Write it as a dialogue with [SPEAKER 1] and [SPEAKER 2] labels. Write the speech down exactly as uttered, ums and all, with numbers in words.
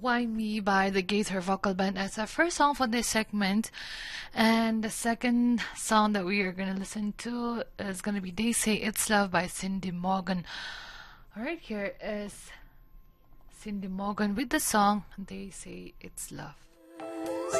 [SPEAKER 1] Why Me by the Gaither Vocal Band as our first song for this segment. And the second song that we are going to listen to is going to be They Say It's Love by Cindy Morgan. Alright, here is Cindy Morgan with the song They Say It's Love.